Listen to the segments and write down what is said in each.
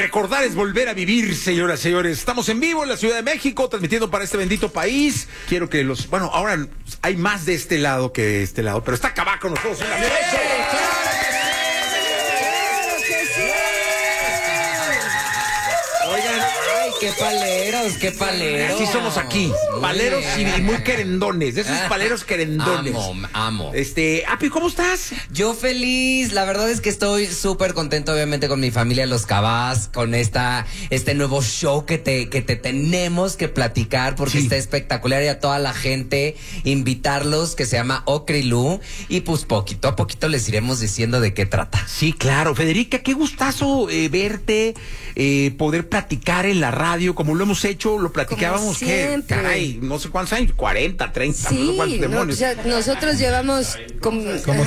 Recordar es volver a vivir, señoras y señores. Estamos en vivo en la Ciudad de México, transmitiendo para este bendito país. Quiero que bueno, ahora hay más de este lado que de este lado, pero está Cabá con nosotros en la mesa. Oigan, ay, qué paleros. así somos aquí, paleros y muy querendones, de esos paleros querendones. Amo. Api, ¿cómo estás? Yo feliz, la verdad es que estoy súper contento, obviamente, con mi familia Los Cabás, con este nuevo show que te tenemos que platicar, porque está espectacular, y a toda la gente invitarlos, que se llama Okrilú, y pues poquito a poquito les iremos diciendo de qué trata. Sí, claro. Federica, qué gustazo verte, poder platicar en la radio, como lo hemos hecho, lo platicábamos, que caray, no sé cuántos años, 40, 30, sí, no sé cuántos demonios. Nosotros llevamos como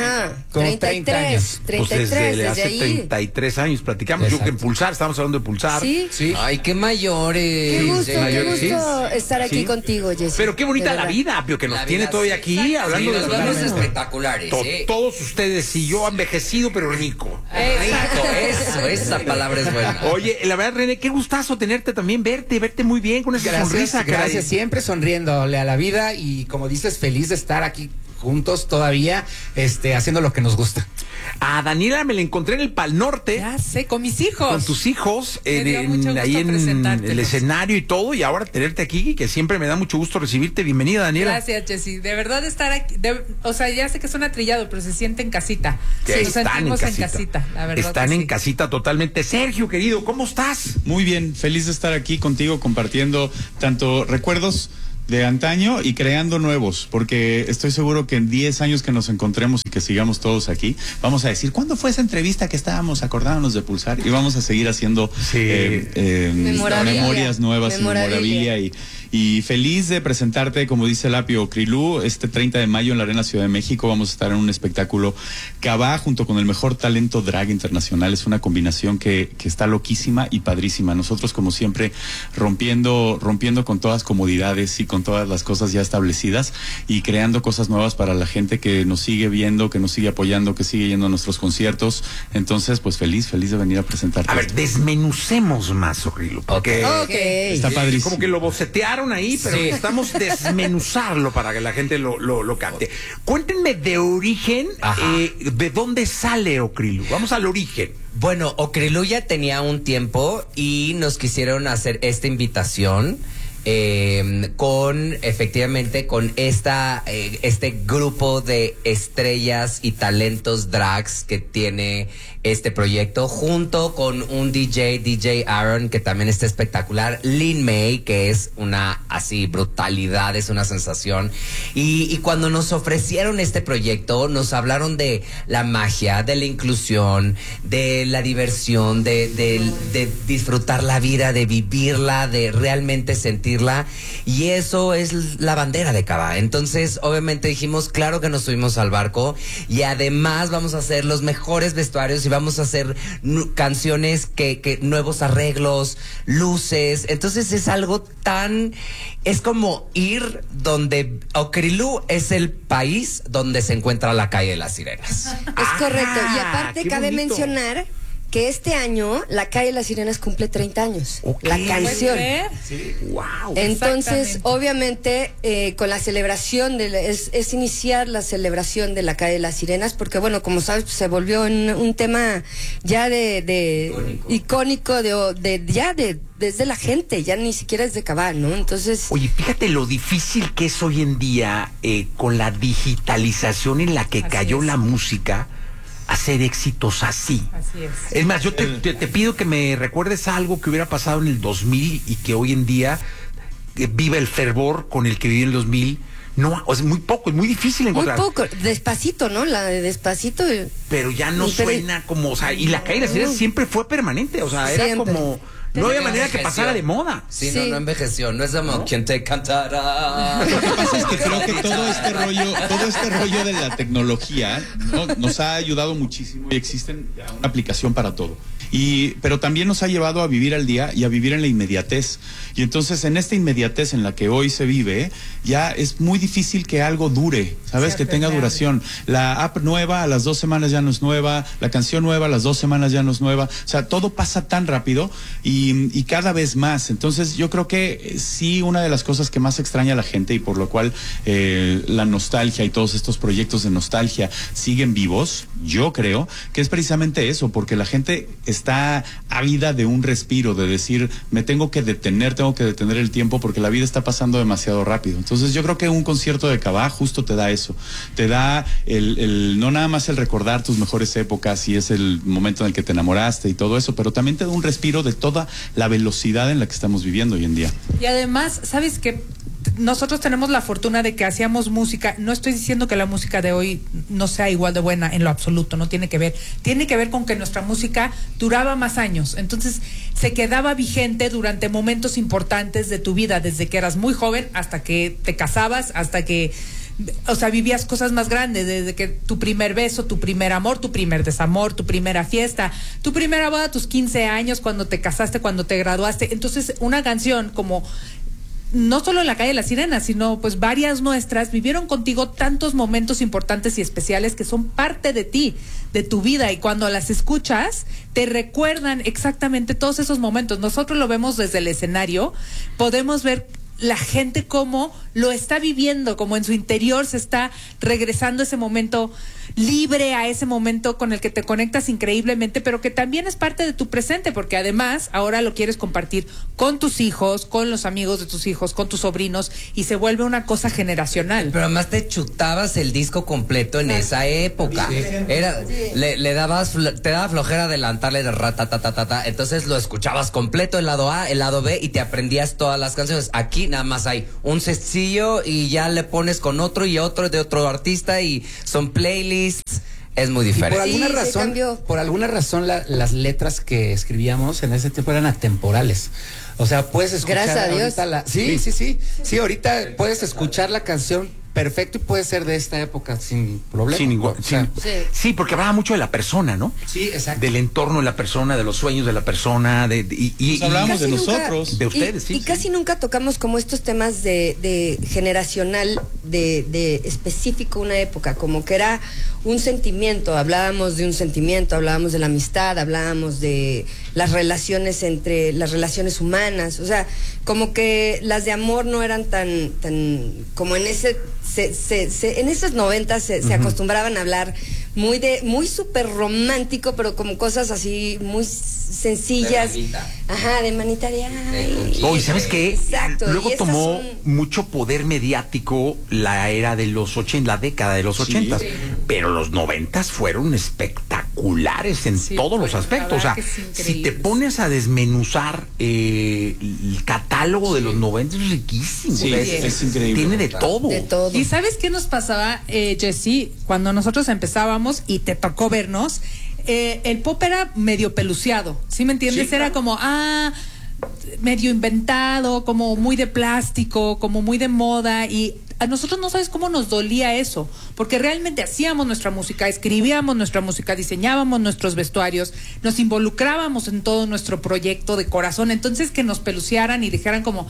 30 años. 33, Pues desde hace ahí. 33 años platicamos. Exacto. Yo que en Pulsar, estábamos hablando de Pulsar. Sí. Ay, qué mayores. Qué gusto, mayores, estar aquí sí. contigo, Jessy. Pero qué bonita de la verdad. vida, Apio, que nos La tiene vida, todavía sí. aquí, hablando Sí, de nos los vemos grandes. espectaculares. Todos ustedes y yo envejecido, pero rico. Eso, esa palabra es buena. Oye, la verdad, René, qué gustazo tenerte también, verte muy bien con esa sonrisa. Gracias, siempre sonriéndole a la vida y, como dices, feliz de estar aquí juntos todavía, haciendo lo que nos gusta. A Daniela me la encontré en el Pal Norte. Ya sé, con mis hijos. Con tus hijos, Me dio mucho gusto ahí en presentártelos. el escenario y todo, y ahora tenerte aquí, que siempre me da mucho gusto recibirte. Bienvenida, Daniela. Gracias, Jessy. De verdad estar aquí, o sea, ya sé que suena trillado, pero se siente en casita. Que Nos están sentimos en casita. la verdad. Están que en sí. casita totalmente. Sergio, querido, ¿cómo estás? Muy bien, feliz de estar aquí contigo compartiendo tanto recuerdos de antaño y creando nuevos, porque estoy seguro que en 10 años que nos encontremos y que sigamos todos aquí, vamos a decir, ¿cuándo fue esa entrevista que estábamos acordándonos de Pulsar? Y vamos a seguir haciendo memorias nuevas y memorabilia y feliz de presentarte, como dice el Apio, Okrilú, este 30 de mayo en la Arena Ciudad de México. Vamos a estar en un espectáculo Cabá junto con el mejor talento drag internacional. Es una combinación que está loquísima y padrísima. Nosotros, como siempre, rompiendo con todas las comodidades y con todas las cosas ya establecidas y creando cosas nuevas para la gente que nos sigue viendo, que nos sigue apoyando, que sigue yendo a nuestros conciertos. Entonces, pues feliz de venir a presentarte. A ver, desmenucemos más, Okrilú, porque está padrísimo. como que lo bocetearon ahí, pero necesitamos desmenuzarlo para que la gente lo capte. Cuéntenme de origen, de dónde sale Okrilú. Vamos al origen. Bueno, Okrilú ya tenía un tiempo y nos quisieron hacer esta invitación con este grupo de estrellas y talentos drags que tiene este proyecto, junto con un DJ Aaron, que también está espectacular, Lin May, que es una así brutalidad, es una sensación, y cuando nos ofrecieron este proyecto nos hablaron de la magia, de la inclusión, de la diversión, de disfrutar la vida, de vivirla, de realmente sentirla, y eso es la bandera de Cabá. Entonces obviamente dijimos, claro que nos subimos al barco, y además vamos a hacer los mejores vestuarios y vamos a hacer canciones que nuevos arreglos, luces. Entonces es como ir donde Okrilú es el país donde se encuentra la calle de las sirenas. Es correcto. Y aparte qué cabe bonito. mencionar que este año la calle de las sirenas cumple 30 años. Ok. La canción. ¿Puedes creer? Wow. Entonces, Exactamente. obviamente, con la celebración es iniciar la celebración de la calle de las sirenas, porque bueno, como sabes, pues, se volvió un tema ya de icónico desde la gente, ya ni siquiera es de Cabá, ¿no? Entonces, Oye, fíjate lo difícil que es hoy en día con la digitalización en la que cayó la música, hacer éxitos así. Así es. Es más, yo te pido que me recuerdes algo que hubiera pasado en el 2000 y que hoy en día viva el fervor con el que viví en el 2000. No, es muy poco, es muy difícil muy encontrar. poco, Despacito, ¿no? La de Despacito. Pero ya no Pero- suena como, o sea, y la caída de las sirenas siempre fue permanente, o sea, era Siempre. como No había manera que pasara de moda. Sí, Sí. no envejeció. No es como quien te cantará. Lo que pasa es que creo que todo este rollo de la tecnología, ¿no? Nos ha ayudado muchísimo y existen una aplicación para todo. Pero también nos ha llevado a vivir al día y a vivir en la inmediatez. Y entonces en esta inmediatez en la que hoy se vive, ya es muy difícil que algo dure, ¿sabes? Que tenga duración. La app nueva a las 2 semanas ya no es nueva, la canción nueva a las 2 semanas ya no es nueva. O sea, todo pasa tan rápido y cada vez más. Entonces yo creo que sí, una de las cosas que más extraña a la gente y por lo cual la nostalgia y todos estos proyectos de nostalgia siguen vivos, yo creo que es precisamente eso, porque la gente está ávida de un respiro, de decir, me tengo que detener el tiempo porque la vida está pasando demasiado rápido. Entonces yo creo que un concierto de Cabá justo te da eso, te da no nada más el recordar tus mejores épocas y es el momento en el que te enamoraste y todo eso, pero también te da un respiro de toda la velocidad en la que estamos viviendo hoy en día. Y además, ¿sabes qué? Nosotros tenemos la fortuna de que hacíamos música. No estoy diciendo que la música de hoy no sea igual de buena en lo absoluto, no tiene que ver. Tiene que ver con que nuestra música duraba más años. Entonces, se quedaba vigente durante momentos importantes de tu vida, desde que eras muy joven hasta que te casabas, hasta que, o sea, vivías cosas más grandes, desde que tu primer beso, tu primer amor, tu primer desamor, tu primera fiesta, tu primera boda, tus 15 años, cuando te casaste, cuando te graduaste. Entonces, una canción como... no solo en La Calle de las Sirenas, sino pues varias nuestras vivieron contigo tantos momentos importantes y especiales que son parte de ti, de tu vida, y cuando las escuchas te recuerdan exactamente todos esos momentos. Nosotros lo vemos desde el escenario, podemos ver la gente cómo lo está viviendo, como en su interior se está regresando ese momento libre, a ese momento con el que te conectas increíblemente, pero que también es parte de tu presente, porque además ahora lo quieres compartir con tus hijos, con los amigos de tus hijos, con tus sobrinos, y se vuelve una cosa generacional. Pero además te chutabas el disco completo en esa época. Era, le dabas, te daba flojera adelantarle de ratatatata, entonces lo escuchabas completo, el lado A, el lado B, y te aprendías todas las canciones. Aquí nada más hay un sencillo y ya le pones con otro y otro de otro artista y son playlists. Es muy diferente. Por alguna razón las letras que escribíamos en ese tiempo eran atemporales. O sea, puedes escuchar. Gracias a Dios. Sí, ahorita puedes escuchar la canción perfecto y puede ser de esta época sin problema. Sí, porque hablaba mucho de la persona, ¿no? Sí, exacto. Del entorno de la persona, de los sueños de la persona, Pues hablábamos de nosotros. De ustedes, y casi nunca tocamos como estos temas de generacional, de específico una época, como que era un sentimiento. Hablábamos de un sentimiento, hablábamos de la amistad, hablábamos de las relaciones humanas. O sea, como que las de amor no eran tan como en ese en esos 90 se acostumbraban a hablar muy súper romántico, pero como cosas así muy sencillas. De manita de ay. ¿Y sabes qué? Exacto. Luego y tomó mucho poder mediático la era de los 80, la década de los 80, pero los 90 fueron espectaculares en todos los aspectos. O sea, si te pones a desmenuzar el catálogo de los 90 es riquísimo. Sí, es increíble. Tiene de todo. De todo. ¿Y sabes qué nos pasaba, Jessy? Cuando nosotros empezábamos y te tocó vernos, el pop era medio peluciado, ¿sí me entiendes? Sí, era como, medio inventado, como muy de plástico, como muy de moda, y a nosotros no sabes cómo nos dolía eso, porque realmente hacíamos nuestra música, escribíamos nuestra música, diseñábamos nuestros vestuarios, nos involucrábamos en todo nuestro proyecto de corazón. Entonces que nos peluciaran y dijeran como,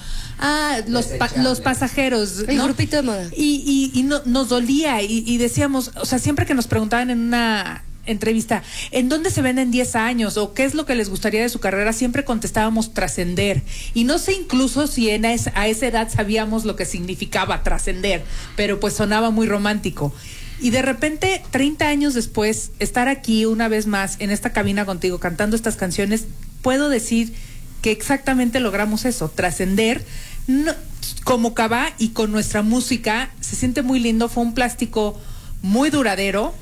los pasajeros, el ¿no? grupito de moda. Y no, nos dolía y decíamos, o sea, siempre que nos preguntaban en una entrevista, ¿en dónde se ven en 10 años? ¿O qué es lo que les gustaría de su carrera? Siempre contestábamos trascender. Y no sé incluso si a esa edad sabíamos lo que significaba trascender, pero pues sonaba muy romántico. Y de repente, 30 años después, estar aquí una vez más en esta cabina contigo cantando estas canciones, puedo decir que exactamente logramos eso, trascender. No, como Cabá y con nuestra música, se siente muy lindo. Fue un plástico muy duradero,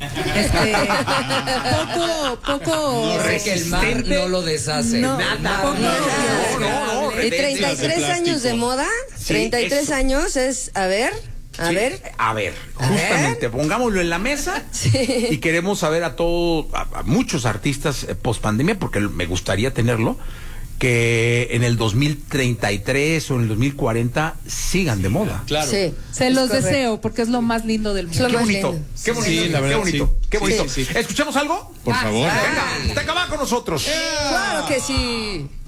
poco que el mar no lo deshace. Nada. Y 33 años de moda, 33 años es, a ver, justamente, pongámoslo en la mesa y queremos saber a muchos artistas post pandemia, porque me gustaría tenerlo. que en el 2033 o en el 2040 sigan de moda. Claro. Sí, Se los correcto. deseo porque es lo más lindo del Es lo mundo. Qué más bonito, lindo. qué bonito, Sí, la verdad, qué bonito, sí. qué bonito. Sí, sí. ¿Escuchamos algo? Por favor. Venga, está acá con nosotros. Claro que sí.